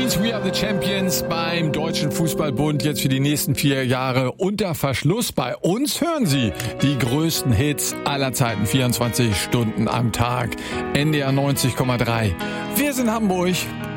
Champions, We Are the Champions beim Deutschen Fußballbund jetzt für die nächsten 4 Jahre unter Verschluss. Bei uns hören Sie die größten Hits aller Zeiten, 24 Stunden am Tag. NDR 90,3. Wir sind Hamburg.